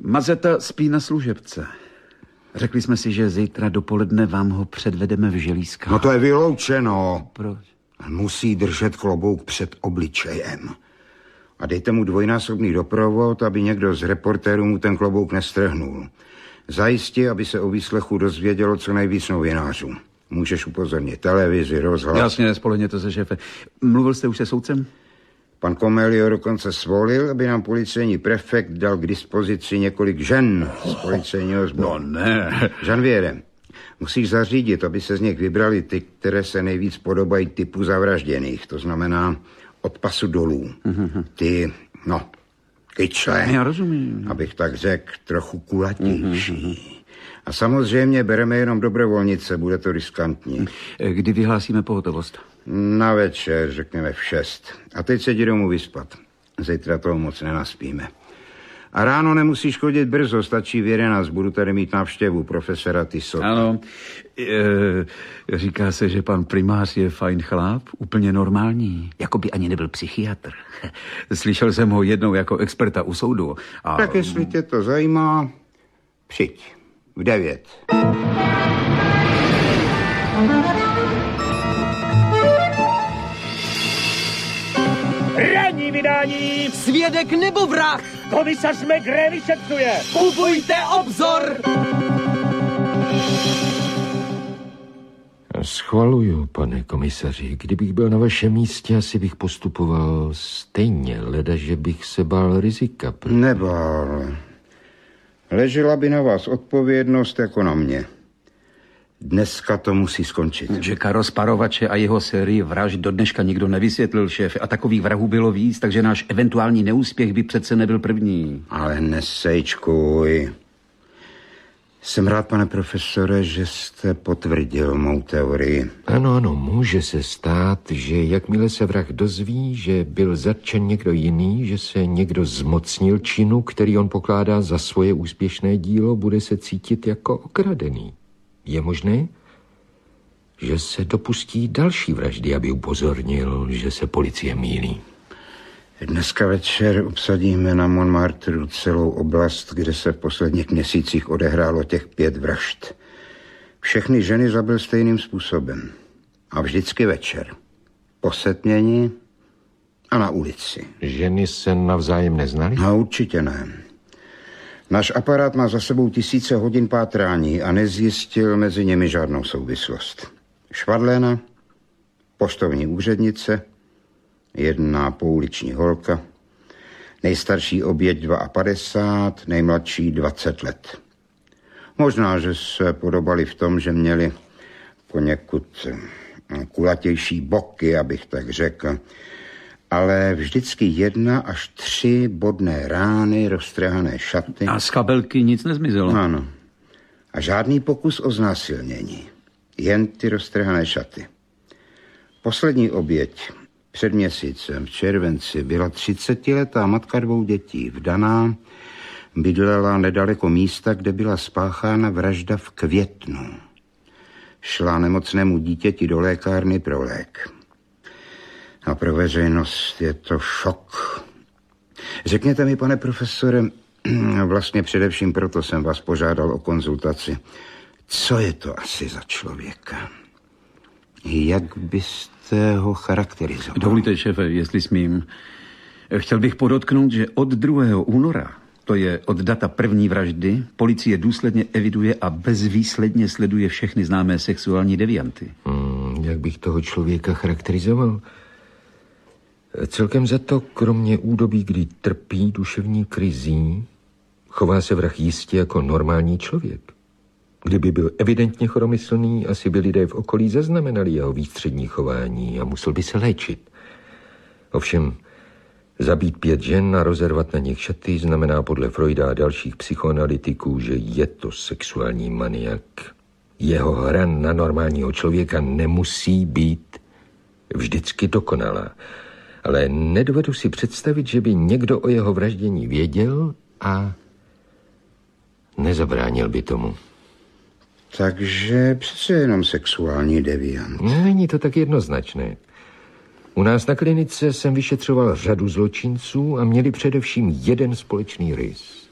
Mazeta spí na služebce. Řekli jsme si, že zítra dopoledne vám ho předvedeme v želízkách. No to je vyloučeno. Proč? Musí držet klobouk před obličejem. A dejte mu dvojnásobný doprovod, aby někdo z reportérů mu ten klobouk nestrhnul. Zajistí, aby se o výslechu dozvědělo co nejvíc novinářů. Můžeš upozornit televizi, rozhlas. Jasně, spolehněte se, šéfe. Mluvil jste už se soudcem? Pan Komelio dokonce svolil, aby nám policejní prefekt dal k dispozici několik žen z policejního sboru. No ne. Žanviere, musíš zařídit, aby se z nich vybrali ty, které se nejvíc podobají typu zavražděných. To znamená od pasu dolů. Ty, kyčle. Já rozumím. Abych tak řekl, trochu kulatější. A samozřejmě bereme jenom dobrovolnice, bude to riskantní. Kdy vyhlásíme pohotovost? Na večer, řekněme v 6. A teď se jdi domů vyspat. Zítra toho moc nenaspíme. A ráno nemusíš chodit brzo, stačí v 11. Budu tady mít návštěvu profesora Tissota. Ano, říká se, že pan primář je fajn chlap, úplně normální, jako by ani nebyl psychiatr. Slyšel jsem ho jednou jako experta u soudu. A... Tak jestli tě to zajímá, přijď v 9. Ranní vydání! Svědek nebo vrah? Komisař Maigret vyšetřuje! Kupujte Obzor! Schvaluju, pane komisaři. Kdybych byl na vašem místě, asi bych postupoval stejně, leda, že bych se bál rizika. Nebál. Ležela by na vás odpovědnost jako na mě. Dneska to musí skončit. Jacka Rozparovače a jeho sérii vražd do dneška nikdo nevysvětlil, šéfe. A takových vrahů bylo víc, takže náš eventuální neúspěch by přece nebyl první. Ale nesejčkuj. Jsem rád, pane profesore, že jste potvrdil mou teorii. Ano, může se stát, že jakmile se vrah dozví, že byl zatčen někdo jiný, že se někdo zmocnil činu, který on pokládá za svoje úspěšné dílo, bude se cítit jako okradený. Je možné, že se dopustí další vraždy, aby upozornil, že se policie mýlí. Dneska večer obsadíme na Montmartru celou oblast, kde se v posledních měsících odehrálo těch 5 vražd. Všechny ženy zabil stejným způsobem. A vždycky večer. Po setmění a na ulici. Ženy se navzájem neznaly? No, určitě ne. Náš aparát má za sebou tisíce hodin pátrání a nezjistil mezi nimi žádnou souvislost. Švadléna, poštovní úřednice, jedna pouliční holka, nejstarší oběť 52, nejmladší 20 let. Možná, že se podobali v tom, že měli poněkud kulatější boky, abych tak řekl, ale vždycky 1 až 3 bodné rány, roztrhané šaty. A z kabelky nic nezmizelo? Ano. A žádný pokus o znásilnění. Jen ty roztrhané šaty. Poslední oběť před měsícem v červenci byla 30letá matka 2 dětí, vdaná, bydlela nedaleko místa, kde byla spáchána vražda v květnu. Šla nemocnému dítěti do lékárny pro lék. A pro veřejnost je to šok. Řekněte mi, pane profesore, vlastně především proto jsem vás požádal o konzultaci. Co je to asi za člověka? Jak byste ho charakterizoval? Dovolíte, šéfe, jestli smím. Chtěl bych podotknout, že od 2. února, to je od data první vraždy, policie důsledně eviduje a bezvýsledně sleduje všechny známé sexuální devianty. Jak bych toho člověka charakterizoval? Celkem za to, kromě údobí, kdy trpí duševní krizí, chová se vrah jistě jako normální člověk. Kdyby byl evidentně choromyslný, asi by lidé v okolí zaznamenali jeho výstřední chování a musel by se léčit. Ovšem, zabít 5 žen a rozervat na nich šaty znamená podle Freuda a dalších psychoanalytiků, že je to sexuální maniak. Jeho hra na normálního člověka nemusí být vždycky dokonalá. Ale nedovedu si představit, že by někdo o jeho vraždění věděl a nezabránil by tomu. Takže přece jenom sexuální deviant. Není to tak jednoznačné. U nás na klinice jsem vyšetřoval řadu zločinců a měli především jeden společný rys.